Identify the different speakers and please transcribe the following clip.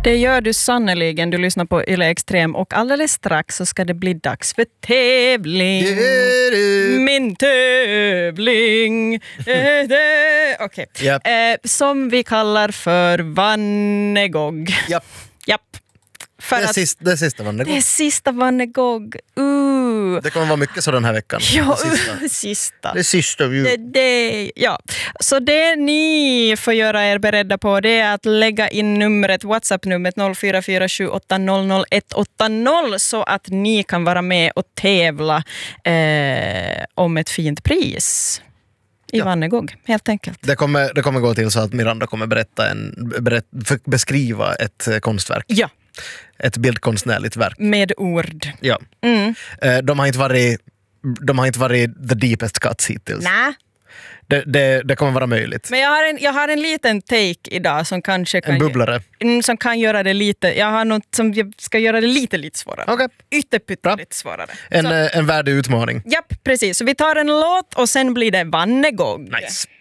Speaker 1: Det gör du sannoliken. Du lyssnar på Yle Extrem och alldeles strax så ska det bli dags för tävling. Min tävling. Okej.
Speaker 2: Yep.
Speaker 1: Som vi kallar för Vannegog.
Speaker 2: Japp.
Speaker 1: Japp.
Speaker 2: Det är sista Vannegog.
Speaker 1: Det är sista Vannegog.
Speaker 2: Det kommer vara mycket så den här veckan.
Speaker 1: Ja, sista.
Speaker 2: Det sista.
Speaker 1: Ja. Så det ni får göra er beredda på det är att lägga in numret, WhatsApp-numret 0447780180 så att ni kan vara med och tävla om ett fint pris. I Vannegog, helt enkelt.
Speaker 2: Det kommer gå till så att Miranda kommer beskriva ett konstverk.
Speaker 1: Ja.
Speaker 2: Ett bildkonstnärligt verk.
Speaker 1: Med ord.
Speaker 2: Ja. De har inte varit the deepest cuts hittills.
Speaker 1: Nej.
Speaker 2: Det kommer vara möjligt.
Speaker 1: Men jag har en liten take idag som kanske kan...
Speaker 2: En bubblare.
Speaker 1: Som kan göra det lite... Jag har något som ska göra det lite svårare.
Speaker 2: Okay.
Speaker 1: Ytterpyttelite svårare.
Speaker 2: En värdig utmaning.
Speaker 1: Japp, precis. Så vi tar en låt och sen blir det Vannegog.
Speaker 2: Nice.